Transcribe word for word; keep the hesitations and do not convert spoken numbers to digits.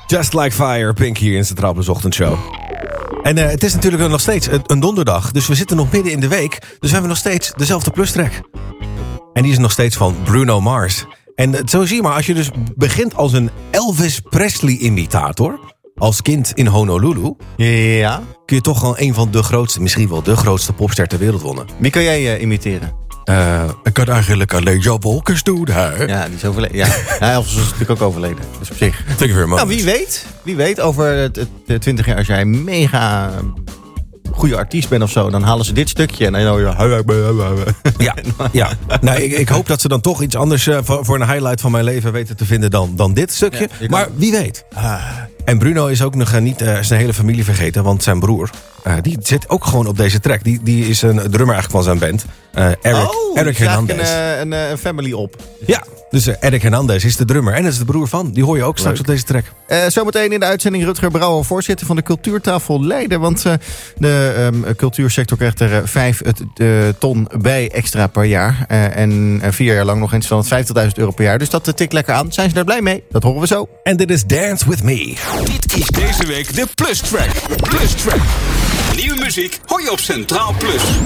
Just Like Fire, Pink hier in Centraal Plus Ochtendshow. En uh, het is natuurlijk nog steeds een, een donderdag, dus we zitten nog midden in de week. Dus we hebben nog steeds dezelfde plustrack. En die is nog steeds van Bruno Mars. En uh, zo zie je maar, als je dus begint als een Elvis Presley-imitator, als kind in Honolulu, Ja. kun je toch gewoon een van de grootste, misschien wel de grootste popster ter wereld worden. Wie kan jij uh, imiteren? Uh, ik kan eigenlijk alleen Joe Wolkers doen, hè? Ja, die is overleden. Ja, ja Elvis is natuurlijk ook overleden. Dus op zich. Thank you very much. Nou, wie weet. Wie weet, over het, het twintig jaar, als jij een mega goede artiest bent of zo, dan halen ze dit stukje en dan hoor je... Ja, ja. Nou, ik, ik hoop dat ze dan toch iets anders uh, voor, voor een highlight van mijn leven weten te vinden dan, dan dit stukje. Ja, maar wie weet. Ah. En Bruno is ook nog uh, niet uh, zijn hele familie vergeten, want zijn broer, uh, die zit ook gewoon op deze track. Die, die is een drummer eigenlijk van zijn band. Uh, Eric, oh, Eric Hernandez. Een, een, een family op. Ja, dus uh, Eric Hernandez is de drummer en dat is de broer van. Die hoor je ook straks Leuk. Op deze track. Uh, zometeen in de uitzending Rutger Brouwer, voorzitter van de Cultuurtafel Leiden. Want uh, de um, cultuursector krijgt er uh, vijf uh, ton bij extra per jaar. Uh, en uh, vier jaar lang nog eens van vijftigduizend euro per jaar. Dus dat uh, tikt lekker aan. Zijn ze daar blij mee? Dat horen we zo. En dit is Dance With Me. Dit is deze week de Plus Track. Plus Track. Nieuwe muziek hoor je op Centraal Plus.